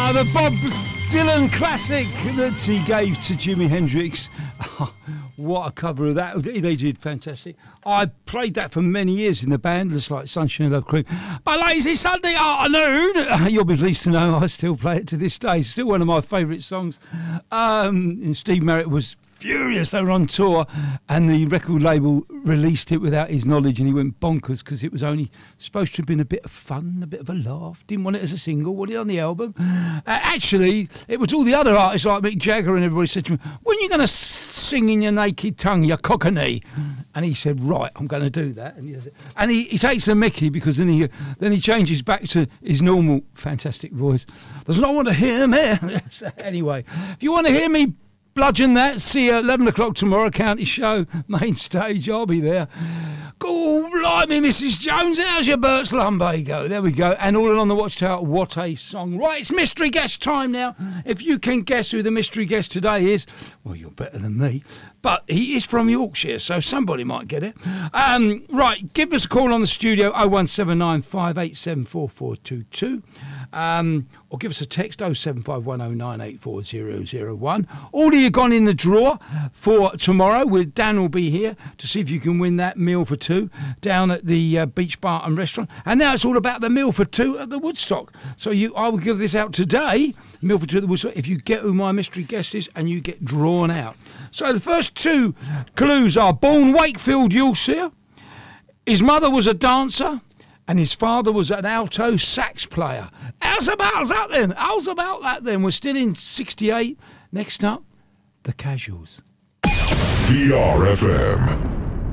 The Bob Dylan classic that he gave to Jimi Hendrix. What a cover of that. They did fantastic. I played that for many years in the band, just like Sunshine and Love Cream. But lazy Sunday afternoon, you'll be pleased to know I still play it to this day. Still one of my favourite songs. And Steve Merritt was furious. They were on tour and the record label released it without his knowledge and he went bonkers because it was only supposed to have been a bit of fun, a bit of a laugh. Didn't want it as a single, wanted it on the album. Actually, it was all the other artists like Mick Jagger and everybody said to me, when are you going to sing in your naked tongue, you cockney? And he said, right, I'm going to do that. And he takes a mickey because then he changes back to his normal fantastic voice. Does not want to hear me. Anyway, if you want to hear me bludgeon that, see you at 11 o'clock tomorrow, County Show, main stage, I'll be there. Go, blimey, Mrs. Jones, how's your Bert's lumbago? There we go. And all on the Watchtower, what a song. Right, it's mystery guest time now. If you can guess who the mystery guest today is, well, you're better than me. But he is from Yorkshire, so somebody might get it. Right, give us a call on the studio, 0179 587 4422. Or give us a text, 07510984001. All of you gone in the draw for tomorrow. Dan will be here to see if you can win that meal for two down at the Beach Bar and Restaurant. And now it's all about the meal for two at the Woodstock. So I will give this out today, meal for two at the Woodstock, if you get who my mystery guest is and you get drawn out. So the first two clues are born Wakefield, Yorkshire. His mother was a dancer. And his father was an alto sax player. How's about that then? We're still in 68. Next up, The Casuals. PRFM.